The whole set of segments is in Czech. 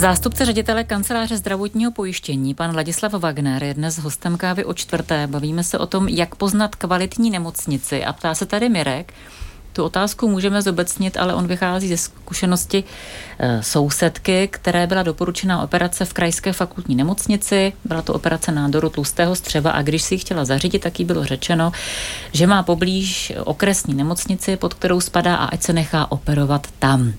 Zástupce ředitele kanceláře zdravotního pojištění, pan Ladislav Wagner, je dnes hostem Kávy o čtvrté. Bavíme se o tom, jak poznat kvalitní nemocnici. A ptá se tady Mirek. Tu otázku můžeme zobecnit, ale on vychází ze zkušenosti sousedky, které byla doporučená operace v krajské fakultní nemocnici. Byla to operace nádoru tlustého střeva a když si ji chtěla zařídit, tak jí bylo řečeno, že má poblíž okresní nemocnici, pod kterou spadá a ať se nechá operovat tam.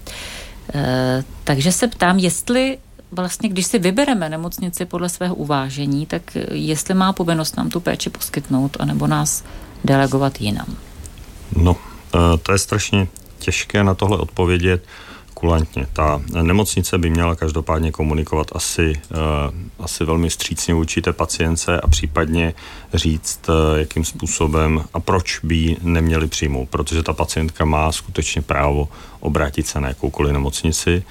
Takže se ptám, jestli vlastně, když si vybereme nemocnici podle svého uvážení, tak jestli má povinnost nám tu péči poskytnout, anebo nás delegovat jinam. No, to je strašně těžké na tohle odpovědět kulantně. Ta nemocnice by měla každopádně komunikovat asi velmi vstřícně vůči té pacientce a případně říct, jakým způsobem a proč by ji neměli přijmout, protože ta pacientka má skutečně právo obrátit se na jakoukoliv nemocnici.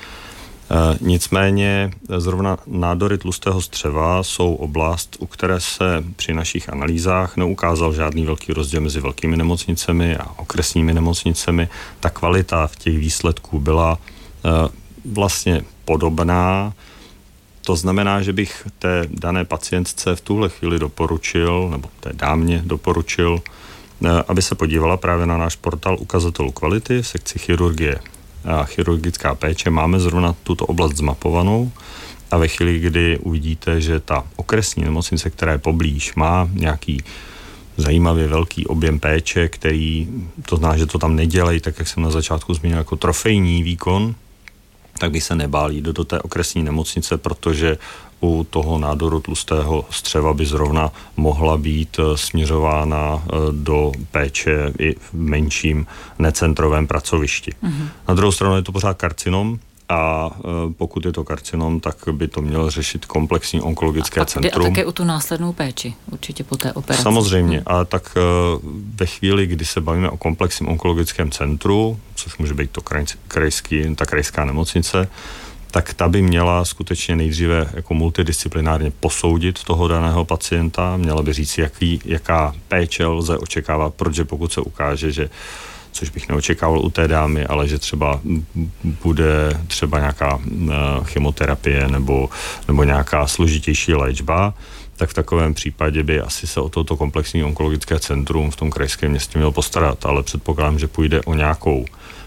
Nicméně zrovna nádory tlustého střeva jsou oblast, u které se při našich analýzách neukázal žádný velký rozdíl mezi velkými nemocnicemi a okresními nemocnicemi. Ta kvalita v těch výsledků byla vlastně podobná. To znamená, že bych té dané pacientce v tuhle chvíli doporučil, nebo té dámě doporučil, aby se podívala právě na náš portál ukazatelů kvality v sekci chirurgie a chirurgická péče. Máme zrovna tuto oblast zmapovanou a ve chvíli, kdy uvidíte, že ta okresní nemocnice, která je poblíž, má nějaký zajímavě velký objem péče, který, to znamená, že to tam nedělají, tak jak jsem na začátku zmínil, jako trofejní výkon, tak by se nebál jít do té okresní nemocnice, protože u toho nádoru tlustého střeva by zrovna mohla být směřována do péče i v menším necentrovém pracovišti. Mm-hmm. Na druhou stranu je to pořád karcinom a pokud je to karcinom, tak by to mělo řešit komplexní onkologické centrum. A také u tu následnou péči, určitě po té operaci. Samozřejmě, a tak ve chvíli, kdy se bavíme o komplexním onkologickém centru, což může být to ta krajská nemocnice, tak ta by měla skutečně nejdříve jako multidisciplinárně posoudit toho daného pacienta, měla by říct, jaká péče lze očekávat, protože pokud se ukáže, že což bych neočekával u té dámy, ale že třeba bude třeba nějaká chemoterapie nebo nějaká složitější léčba, tak v takovém případě by asi se o toto komplexní onkologické centrum v tom krajském městě mělo postarat, ale předpokládám, že půjde o nějakou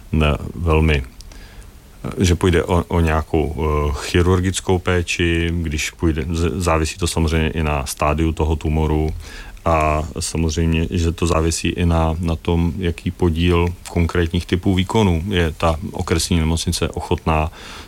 o nějakou chirurgickou péči, když půjde, závisí to samozřejmě i na stádiu toho tumoru a samozřejmě, že to závisí i na tom, jaký podíl konkrétních typů výkonů je ta okresní nemocnice ochotná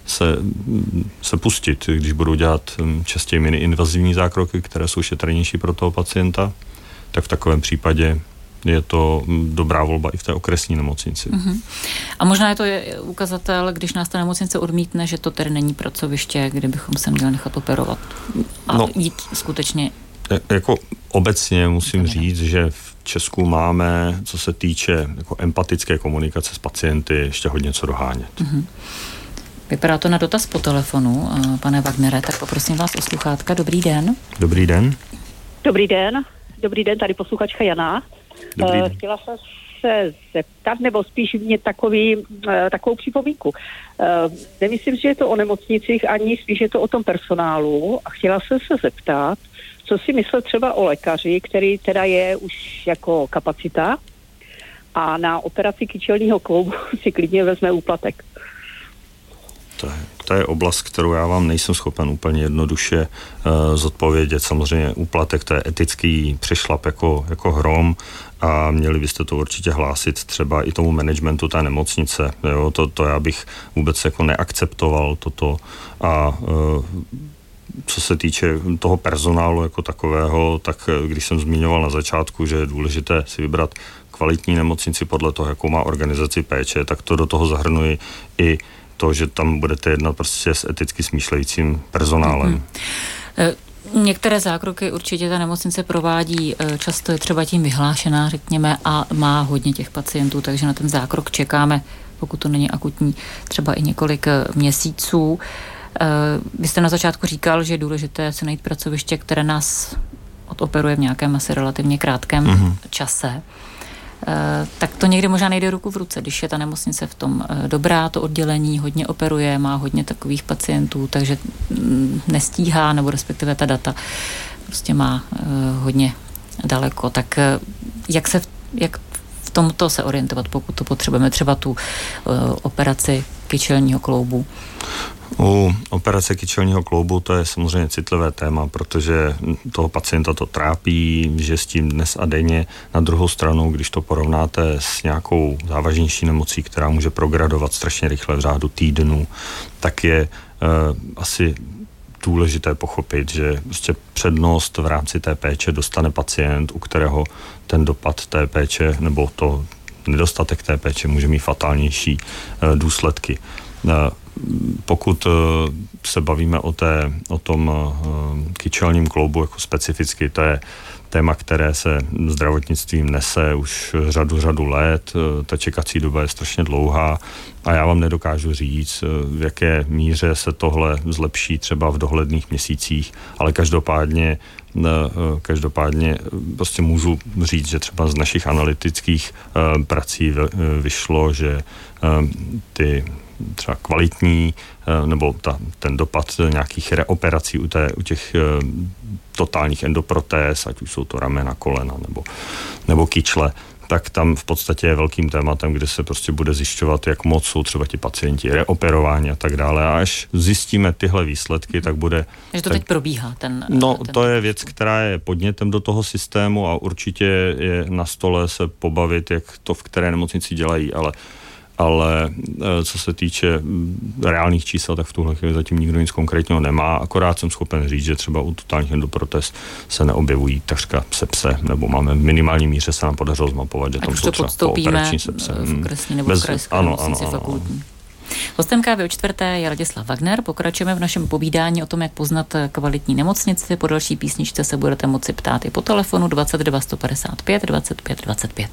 se pustit, když budou dělat častěji mini-invazivní zákroky, které jsou šetrnější pro toho pacienta, tak v takovém případě je to dobrá volba i v té okresní nemocnici. Uh-huh. A možná je to ukazatel, když nás ta nemocnice odmítne, že to tedy není pracoviště, kde bychom se měli nechat operovat a jít skutečně. Jako obecně musím říct, že v Česku máme, co se týče jako empatické komunikace s pacienty, ještě hodně co dohánět. Uh-huh. Vypadá to na dotaz po telefonu, pane Wagnere, tak poprosím vás o sluchátka. Dobrý den. Dobrý den. Dobrý den, tady posluchačka Jana. Chtěla jsem se zeptat, nebo spíš mít takovou připomínku. Nemyslím, že je to o nemocnicích, ani spíš je to o tom personálu a chtěla jsem se zeptat, co si myslel třeba o lékaři, který teda je už jako kapacita a na operaci kyčelního kloubu si klidně vezme úplatek. To je oblast, kterou já vám nejsem schopen úplně jednoduše zodpovědět. Samozřejmě úplatek, to je etický přešlap jako hrom a měli byste to určitě hlásit třeba i tomu managementu té nemocnice. Jo? To já bych vůbec jako neakceptoval toto a co se týče toho personálu jako takového, tak když jsem zmiňoval na začátku, že je důležité si vybrat kvalitní nemocnici podle toho, jakou má organizaci péče, tak to do toho zahrnuji i to, že tam budete jednat prostě s eticky smýšlejícím personálem. Některé zákroky určitě ta nemocnice provádí, často je třeba tím vyhlášená, řekněme, a má hodně těch pacientů, takže na ten zákrok čekáme, pokud to není akutní, třeba i několik měsíců. Vy jste na začátku říkal, že je důležité se najít pracoviště, které nás odoperuje v nějakém asi relativně krátkém čase. tak to někdy možná nejde ruku v ruce, když je ta nemocnice v tom dobrá, to oddělení hodně operuje, má hodně takových pacientů, takže nestíhá, nebo respektive ta data prostě má hodně daleko. Tak jak v tomto se orientovat, pokud to potřebujeme, třeba tu operaci kyčelního kloubu? U operace kyčelního kloubu to je samozřejmě citlivé téma, protože toho pacienta to trápí, že s tím dnes a denně. Na druhou stranu, když to porovnáte s nějakou závažnější nemocí, která může progradovat strašně rychle v řádu týdnů, tak je asi důležité pochopit, že prostě přednost v rámci té péče dostane pacient, u kterého ten dopad té péče nebo to nedostatek té péče může mít fatálnější důsledky. Pokud se bavíme o tom kyčelním kloubu jako specificky, to je téma, které se zdravotnictvím nese už řadu let. Ta čekací doba je strašně dlouhá a já vám nedokážu říct, v jaké míře se tohle zlepší třeba v dohledných měsících, ale každopádně prostě můžu říct, že třeba z našich analytických prací vyšlo, že ty třeba kvalitní, nebo ten dopad nějakých reoperací u těch totálních endoprotéz, ať už jsou to ramena, kolena nebo kyčle, tak tam v podstatě je velkým tématem, kde se prostě bude zjišťovat, jak moc jsou třeba ti pacienti reoperováni a tak dále. A až zjistíme tyhle výsledky, tak bude... Že to teď probíhá. To je věc, která je podnětem do toho systému a určitě je na stole se pobavit, jak to v které nemocnici dělají, ale co se týče reálných čísel, tak v tuhle chvíli zatím nikdo nic konkrétního nemá. Akorát jsem schopen říct, že třeba u totálních endoprotéz se neobjevují takřka sepse, nebo máme v minimální míře se nám podařilo zmapovat, že tam jsou třeba pooperační sepse. V okresní nebo krajské nemocnici fakultní. Hostem Kávy o čtvrté je Ladislav Wagner. Pokračujeme v našem povídání o tom, jak poznat kvalitní nemocnici. Po další písničce se budete moci ptát i po telefonu 22 155 25 25.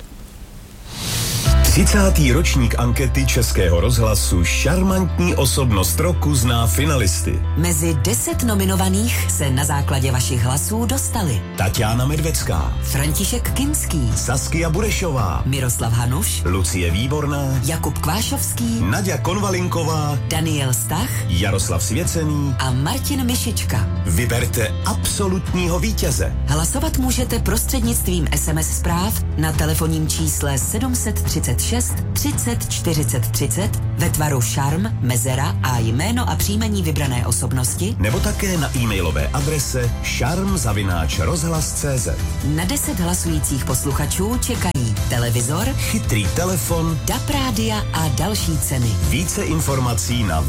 30. ročník ankety Českého rozhlasu Šarmantní osobnost roku zná finalisty. Mezi 10 nominovaných se na základě vašich hlasů dostali Tatiana Medvecká, František Kinský, Saskia Burešová, Miroslav Hanuš, Lucie Výborná, Jakub Kvášovský, Naďa Konvalinková, Daniel Stach, Jaroslav Svěcený a Martin Mišička. Vyberte absolutního vítěze. Hlasovat můžete prostřednictvím SMS zpráv na telefonním čísle 736 30 40 30 ve tvaru šarm, mezera a jméno a příjmení vybrané osobnosti, nebo také na e-mailové adrese šarm@rozhlas.cz. Na 10 hlasujících posluchačů čekají televizor, chytrý telefon, DAB rádia a další ceny. Více informací na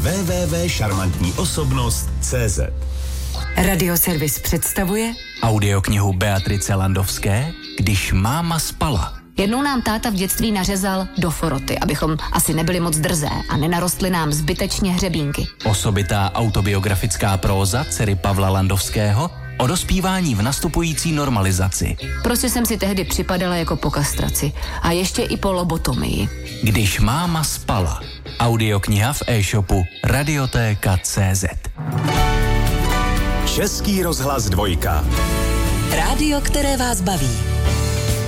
www.šarmantníosobnost.cz. Radioservis představuje audioknihu Beatrice Landovské Když máma spala. Jednou nám táta v dětství nařezal do foroty, abychom asi nebyli moc drzé a nenarostly nám zbytečně hřebínky. Osobitá autobiografická próza dcery Pavla Landovského o dospívání v nastupující normalizaci. Prostě jsem si tehdy připadala jako po kastraci a ještě i po lobotomii. Když máma spala. Audiokniha v e-shopu Radiotéka.cz. Český rozhlas 2. Rádio, které vás baví.